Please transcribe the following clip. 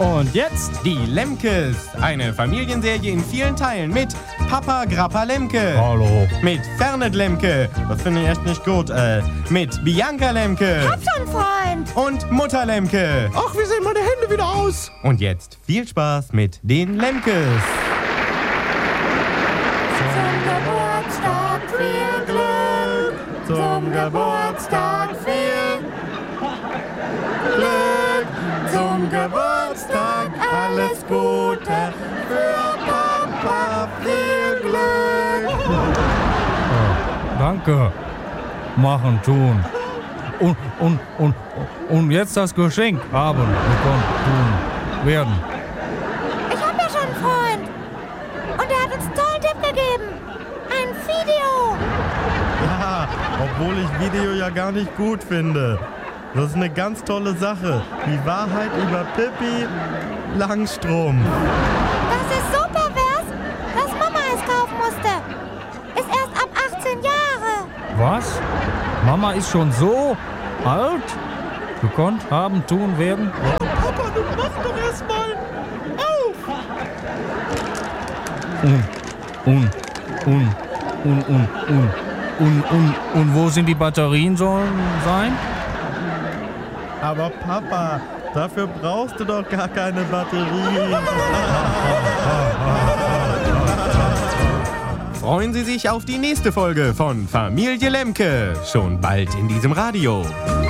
Und jetzt die Lemkes. Eine Familienserie in vielen Teilen mit Papa Grappa Lemke. Hallo. Mit Fernet Lemke. Das finde ich echt nicht gut. Mit Bianca Lemke. Hab schon einen Freund. Und Mutter Lemke. Ach, wie sehen meine Hände wieder aus? Und jetzt viel Spaß mit den Lemkes. Zum Geburtstag viel Glück. Zum Geburtstag viel Glück. Zum Geburtstag alles Gute. Für Papa viel Glück. Danke. Machen, tun. Und jetzt das Geschenk haben, bekommen, tun, werden. Ich hab ja schon einen Freund. Und er hat uns einen tollen Tipp gegeben. Ein Video. Ja, obwohl ich Video ja gar nicht gut finde. Das ist eine ganz tolle Sache. Die Wahrheit über Pippi Langstrumpf. Das ist so pervers, dass Mama es kaufen musste. Ist erst ab 18 Jahre. Was? Mama ist schon so alt? Gekonnt, haben, tun, werden? Papa, du mach doch erst mal auf! Und wo sind die Batterien sollen sein? Aber Papa, dafür brauchst du doch gar keine Batterie. Freuen Sie sich auf die nächste Folge von Familie Lemke. Schon bald in diesem Radio.